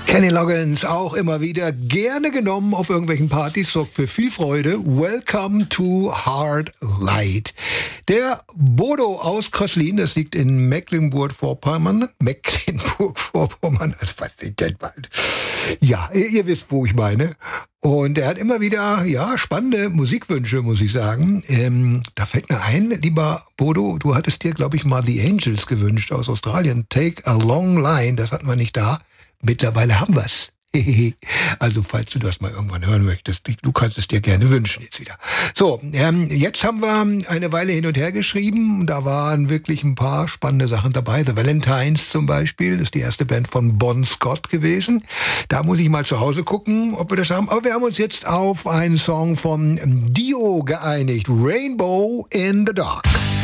Kenny Loggins auch immer wieder gerne genommen auf irgendwelchen Partys, sorgt für viel Freude. Welcome to Hard Light. Der Bodo aus Kröslin, das liegt in Mecklenburg-Vorpommern. Also was nicht denn bald. Ja, ihr wisst, wo ich meine. Und er hat immer wieder, spannende Musikwünsche, muss ich sagen. Da fällt mir ein, lieber Bodo, du hattest dir, glaube ich, mal The Angels gewünscht aus Australien. Take a Long Line, das hatten wir nicht da. Mittlerweile haben wir's. Also falls du das mal irgendwann hören möchtest, du kannst es dir gerne wünschen jetzt wieder. So, jetzt haben wir eine Weile hin und her geschrieben. Da waren wirklich ein paar spannende Sachen dabei. The Valentines zum Beispiel, das ist die erste Band von Bon Scott gewesen. Da muss ich mal zu Hause gucken, ob wir das haben. Aber wir haben uns jetzt auf einen Song von Dio geeinigt. Rainbow in the Dark.